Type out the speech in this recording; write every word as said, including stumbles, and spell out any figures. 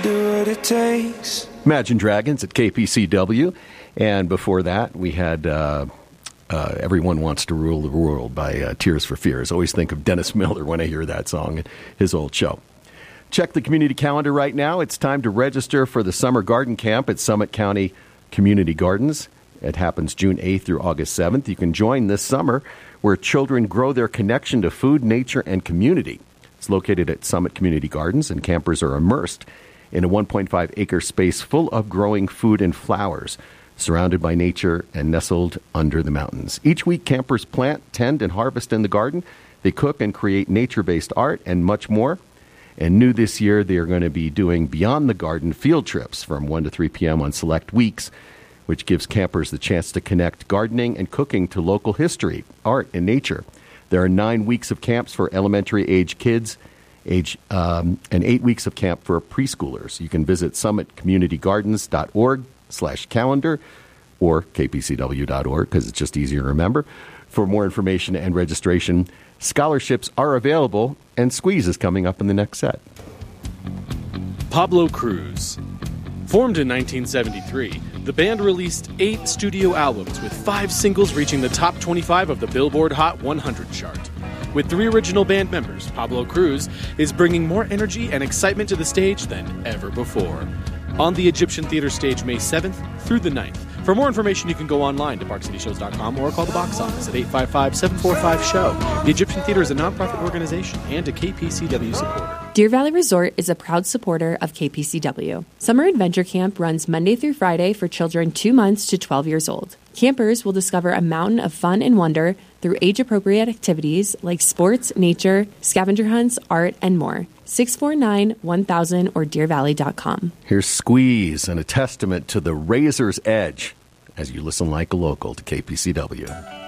do what it takes. Imagine Dragons at K P C W. And before that, we had uh, uh, Everyone Wants to Rule the World by uh, Tears for Fears. I always think of Dennis Miller when I hear that song and his old show. Check the community calendar right now. It's time to register for the Summer Garden Camp at Summit County Community Gardens. It happens June eighth through August seventh. You can join this summer where children grow their connection to food, nature, and community. It's located at Summit Community Gardens, and campers are immersed in a one point five acre space full of growing food and flowers, surrounded by nature and nestled under the mountains. Each week, campers plant, tend, and harvest in the garden. They cook and create nature-based art and much more. And new this year, they are going to be doing Beyond the Garden field trips from one to three p.m. on select weeks, which gives campers the chance to connect gardening and cooking to local history, art, and nature. There are nine weeks of camps for elementary-age kids, age um, and eight weeks of camp for preschoolers. You can visit summitcommunitygardens.org slash calendar or k p c w dot org because it's just easier to remember. For more information and registration, scholarships are available, and Squeeze is coming up in the next set. Pablo Cruz. Formed in nineteen seventy-three, the band released eight studio albums with five singles reaching the top twenty-five of the Billboard Hot one hundred chart. With three original band members, Pablo Cruz is bringing more energy and excitement to the stage than ever before. On the Egyptian Theater stage May seventh through the ninth. For more information, you can go online to park city shows dot com or call the box office at eight five five, seven four five, S H O W. The Egyptian Theater is a nonprofit organization and a K P C W supporter. Deer Valley Resort is a proud supporter of K P C W. Summer Adventure Camp runs Monday through Friday for children two months to twelve years old. Campers will discover a mountain of fun and wonder through age-appropriate activities like sports, nature, scavenger hunts, art, and more. six four nine, one thousand or deer valley dot com. Here's Squeeze and a testament to the razor's edge as you listen like a local to K P C W.